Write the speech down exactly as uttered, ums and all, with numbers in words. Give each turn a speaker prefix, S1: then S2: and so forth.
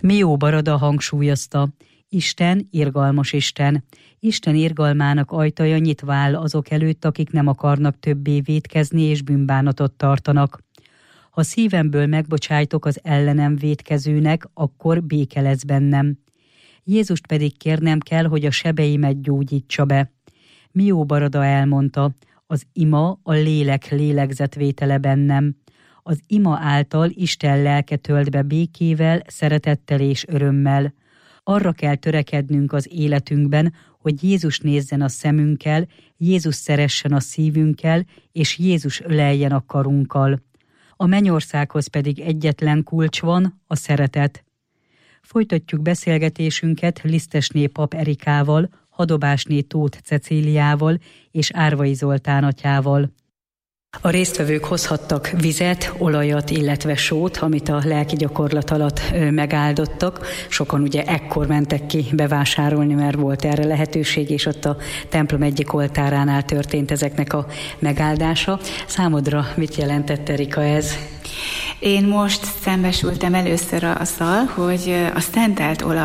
S1: Mió Barada hangsúlyozta: Isten irgalmas Isten. Isten irgalmának ajtaja nyitva áll azok előtt, akik nem akarnak többé vétkezni és bűnbánatot tartanak. Ha szívemből megbocsájtok az ellenem vétkezőnek, akkor béke lesz bennem. Jézust pedig kérnem kell, hogy a sebeimet gyógyítsa be. Mió Barada elmondta: az ima a lélek lélegzetvétele bennem. Az ima által Isten lelke tölt be békével, szeretettel és örömmel. Arra kell törekednünk az életünkben, hogy Jézus nézzen a szemünkkel, Jézus szeressen a szívünkkel, és Jézus öleljen a karunkkal. A mennyországhoz pedig egyetlen kulcs van, a szeretet. Folytatjuk beszélgetésünket Lisztesné pap Erikával, Hadobásné Tóth Cecíliával és Árvai Zoltán atyával. A résztvevők hozhattak vizet, olajat, illetve sót, amit a lelki gyakorlat alatt megáldottak. Sokan ugye ekkor mentek ki bevásárolni, mert volt erre lehetőség, és ott a templom egyik oltáránál történt ezeknek a megáldása. Számodra mit jelentett, Erika, ez?
S2: Én most szembesültem először azzal, hogy a szentelt olaj